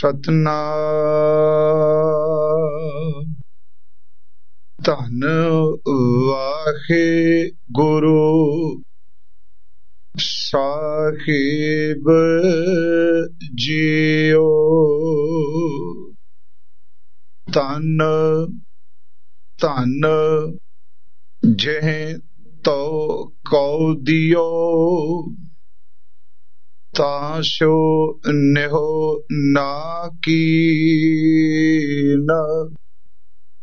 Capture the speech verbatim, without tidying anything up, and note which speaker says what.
Speaker 1: ਸਤਨਾਮ। ਧੰਨ ਵਾਹਿਗੁਰੂ ਸਾਹਿਬ ਜੀਓ। ਧੰਨ ਧੰਨ ਜਿਹ ਤੋ ਕਉ ਦਿਓ, ਤਾਸੋ ਨਿਹੋ ਨਾ ਕੀਨ।